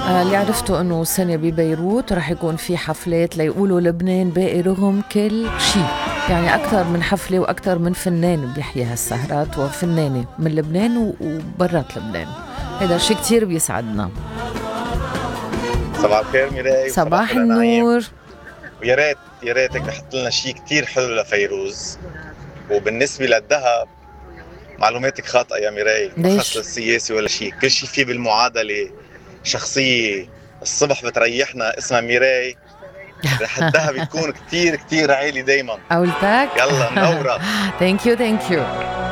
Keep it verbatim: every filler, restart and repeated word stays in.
آه، اللي عرفته انه السنة ببيروت رح يكون في حفلات ليقولوا لبنان باقي رغم كل شيء، يعني أكثر من حفلة وأكثر من فنان بيحيي هالسهرات وفنانة من لبنان و- وبرات لبنان. هذا شيء كتير بيسعدنا. صباح الخير ميراي وصباح صباح النعيم. النور. ويا ريت يا ريتك تحط لنا شيء كتير حلو لفيروز. وبالنسبة للذهب معلوماتك خاطئة يا ميراي، ما خص ليش؟ للسياسة ولا شيء، كل شيء فيه بالمعادلة شخصية. الصبح بتريحنا اسمها ميراي، رح الذهب يكون كتير كتير عالي دايما. قولتك. يلا منورة. ثانك يو ثانك يو.